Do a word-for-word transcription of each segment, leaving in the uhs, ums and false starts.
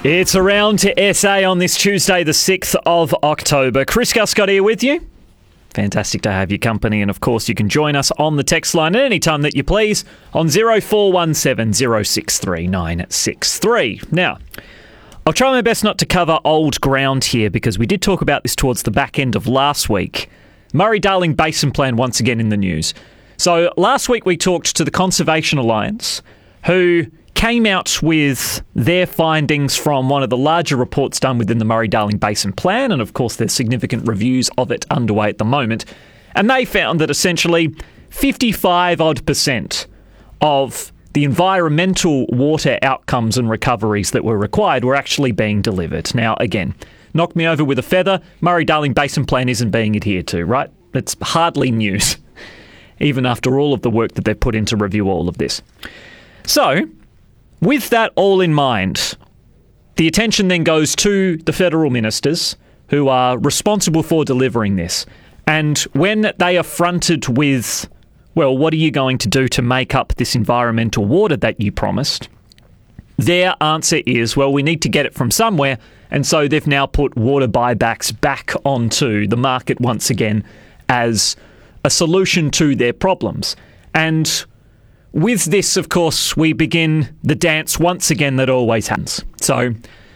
It's Around to S A on this Tuesday, the sixth of October. Chris Guscott here with you. Fantastic to have your company. And of course, you can join us on the text line at any time that you please on zero four one seven zero six three nine six three. Now, I'll try my best not to cover old ground here because we did talk about this towards the back end of last week. Murray-Darling Basin Plan once again in the news. So last week we talked to the Conservation Alliance, who came out with their findings from one of the larger reports done within the Murray-Darling Basin Plan, and of course there's significant reviews of it underway at the moment. And they found that essentially fifty-five odd percent of the environmental water outcomes and recoveries that were required were actually being delivered. Now, again, knock me over with a feather, Murray-Darling Basin Plan isn't being adhered to, right? It's hardly news, even after all of the work that they've put in to review all of this. So, with that all in mind, the attention then goes to the federal ministers who are responsible for delivering this. And when they are fronted with, well, what are you going to do to make up this environmental water that you promised? Their answer is, well, we need to get it from somewhere. And so they've now put water buybacks back onto the market once again as a solution to their problems. And with this, of course, we begin the dance once again that always happens. So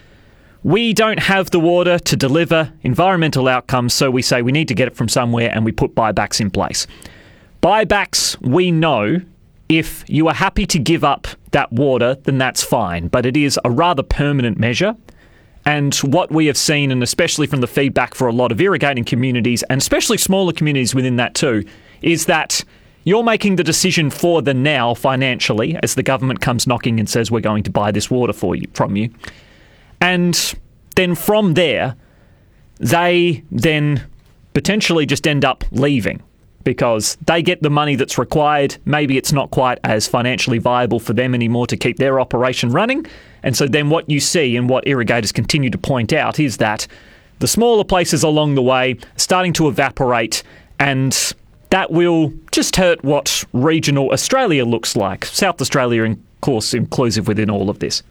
we don't have the water to deliver environmental outcomes, so we say we need to get it from somewhere and we put buybacks in place. Buybacks, we know, if you are happy to give up that water, then that's fine, but it is a rather permanent measure. And what we have seen, and especially from the feedback for a lot of irrigating communities, and especially smaller communities within that too, is that you're making the decision for the now financially as the government comes knocking and says we're going to buy this water for you from you. And then from there, they then potentially just end up leaving because they get the money that's required. Maybe it's not quite as financially viable for them anymore to keep their operation running. And so then what you see and what irrigators continue to point out is that the smaller places along the way are starting to evaporate, and that will just hurt what regional Australia looks like. South Australia, of course, inclusive within all of this.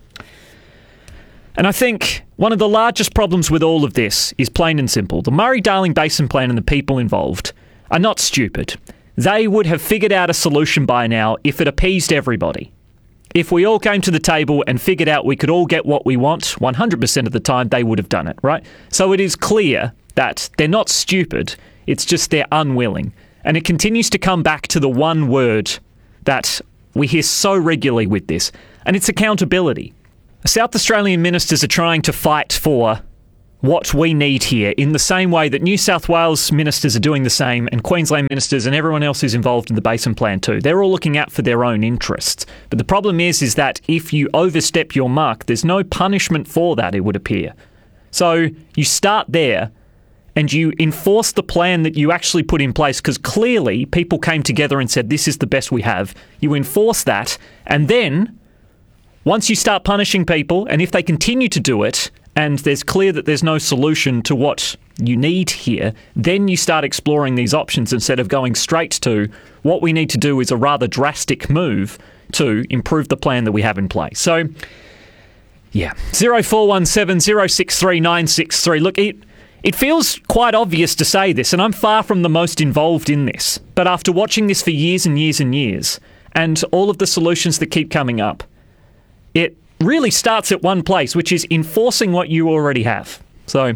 And I think one of the largest problems with all of this is plain and simple. The Murray-Darling Basin Plan and the people involved are not stupid. They would have figured out a solution by now if it appeased everybody. If we all came to the table and figured out we could all get what we want, one hundred percent of the time they would have done it, right? So it is clear that they're not stupid, it's just they're unwilling. And it continues to come back to the one word that we hear so regularly with this, and it's accountability. South Australian ministers are trying to fight for what we need here in the same way that New South Wales ministers are doing the same, and Queensland ministers and everyone else who's involved in the Basin Plan too. They're all looking out for their own interests. But the problem is, is that if you overstep your mark, there's no punishment for that, it would appear. So you start there and you enforce the plan that you actually put in place, because clearly people came together and said, this is the best we have. You enforce that, and then once you start punishing people, and if they continue to do it, and there's clear that there's no solution to what you need here, then you start exploring these options instead of going straight to what we need to do is a rather drastic move to improve the plan that we have in place. So, yeah, zero four one seven zero six three nine six three. Look, it... It feels quite obvious to say this, and I'm far from the most involved in this, but after watching this for years and years and years, and all of the solutions that keep coming up, it really starts at one place, which is enforcing what you already have. So,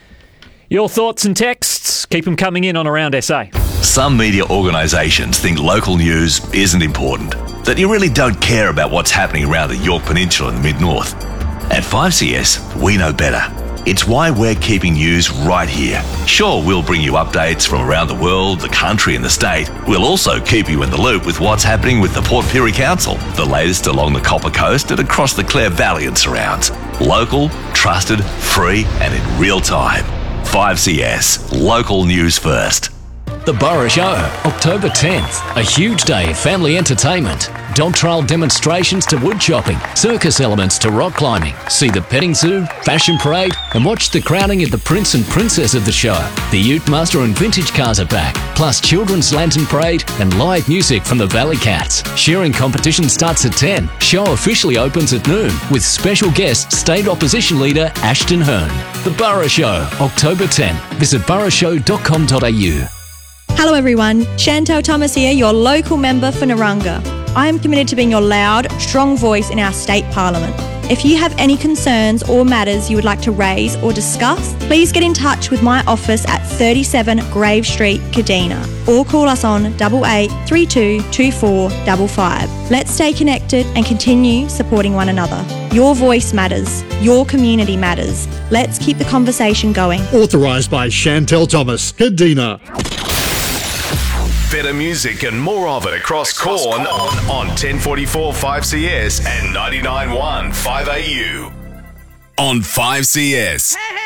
your thoughts and texts, keep them coming in on Around S A. Some media organisations think local news isn't important, that you really don't care about what's happening around the Yorke Peninsula in the mid-north. At five C S, we know better. It's why we're keeping news right here. Sure, we'll bring you updates from around the world, the country and the state. We'll also keep you in the loop with what's happening with the Port Pirie Council, the latest along the Copper Coast and across the Clare Valley and surrounds. Local, trusted, free and in real time. five C S, local news first. The Borough Show, October tenth, a huge day of family entertainment. dog trial demonstrations to wood chopping, circus elements to rock climbing. See the petting zoo, fashion parade, and watch the crowning of the prince and princess of the show. The Ute Master and vintage cars are back, plus children's lantern parade and live music from the Valley Cats. Shearing competition starts at ten. Show officially opens at noon with special guest State Opposition Leader Ashton Hearn. The Borough Show, October tenth. Visit borough show dot com dot a u. Hello everyone, Chantel Thomas here, your local member for Narunga. I am committed to being your loud, strong voice in our state parliament. If you have any concerns or matters you would like to raise or discuss, please get in touch with my office at thirty-seven Grave Street, Kadina, or call us on eight eight three two two four five five. Let's stay connected and continue supporting one another. Your voice matters. Your community matters. Let's keep the conversation going. Authorised by Chantel Thomas, Kadina. Better music and more of it across Corn on, on ten forty-four five C S and ninety-nine point one five A U. On five C S.